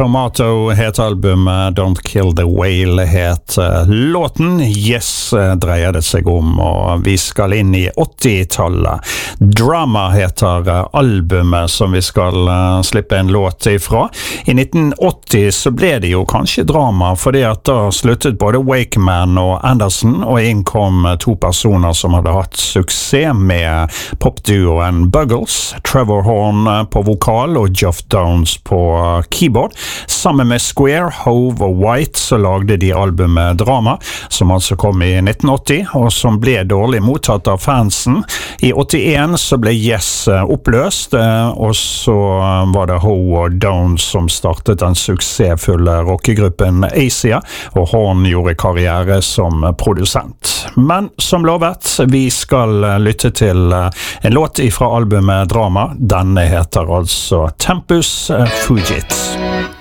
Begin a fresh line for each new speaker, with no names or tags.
Tomato het albumet, Don't Kill the Whale het låten, Yes dreier det seg om, og vi skal inn i 80-tallet. Drama heter albumet som vi skal slippe en låt ifra. I 1980 så ble det jo kanskje drama, fordi at da sluttet både Wakeman og Anderson, og inn kom to personer som hadde hatt suksess med popduoen Buggles, Trevor Horn på vokal og Geoff Downes på keyboard. Sammen med Square, Hove og White så lagde de albumet Drama, som altså kom i 1980, og som ble dårlig mottatt av fansen. I 81 så ble Yes oppløst, og så var det Hove og Downes som startet den suksessfulle rockegruppen Asia, og Horn gjorde karriere som produsent. Men som lovet, vi skal lytte til en låt fra albumet Drama. Denne heter altså Tempus Fugit.